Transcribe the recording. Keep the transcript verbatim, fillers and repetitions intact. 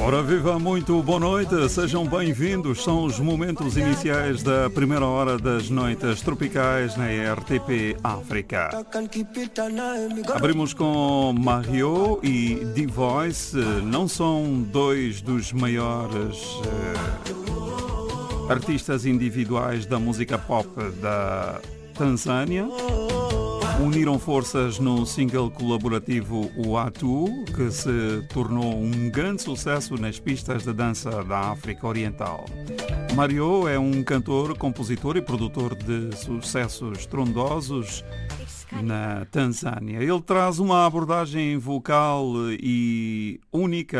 Ora viva, muito boa noite, sejam bem-vindos, são os momentos iniciais da primeira hora das noites tropicais na R T P África. Abrimos com Mario e D-Voice, não são dois dos maiores uh, artistas individuais da música pop da Tanzânia. Uniram forças no single colaborativo O Atu, que se tornou um grande sucesso nas pistas de dança da África Oriental. Mario é um cantor, compositor e produtor de sucessos estrondosos na Tanzânia. Ele traz uma abordagem vocal e única